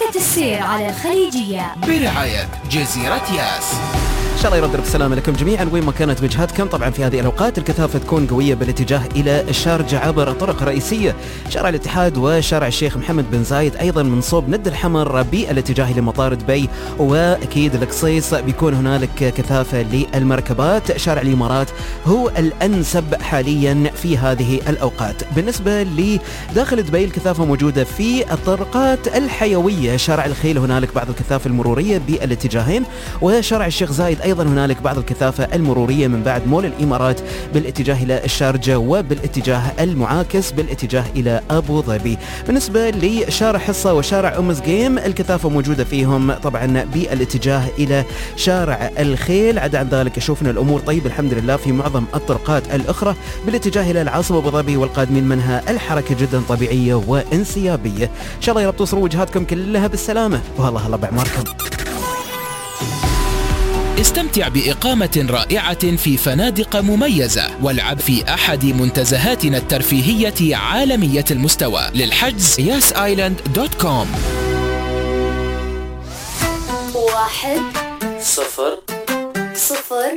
شركة السير على الخليجية برعاية جزيرة ياس. إن شاء الله يرد بالسلامة لكم جميعا وين ما كانت وجهتكم. طبعا في هذه الأوقات الكثافة تكون قوية بالاتجاه إلى الشارجة عبر طرق رئيسية شارع الاتحاد وشارع الشيخ محمد بن زايد، أيضا من صوب ند الحمر بالاتجاه لمطار دبي، وأكيد القصيص بيكون هنالك كثافة للمركبات. شارع الإمارات هو الأنسب حاليا في هذه الأوقات. بالنسبة لداخل دبي الكثافة موجودة في الطرقات الحيوية، شارع الخيل هنالك بعض الكثافة المرورية بالاتجاهين، وشارع الشيخ زايد أيضا هنالك بعض الكثافة المرورية من بعد مول الإمارات بالاتجاه إلى الشارجة وبالاتجاه المعاكس بالاتجاه إلى أبو ظبي. بالنسبة لشارع حصة وشارع أم زقيم الكثافة موجودة فيهم طبعا بالاتجاه إلى شارع الخيل. عدا عن ذلك شوفنا الأمور طيب الحمد لله في معظم الطرقات الأخرى بالاتجاه إلى العاصمة أبو ظبي والقادمين منها الحركة جدا طبيعية وانسيابية. إن شاء الله يا رب توصلوا وجهاتكم كلها بالسلامة والله بعماركم. استمتع بإقامة رائعة في فنادق مميزة والعب في أحد منتزهاتنا الترفيهية عالمية المستوى. للحجز yasisland.com. 1 0 0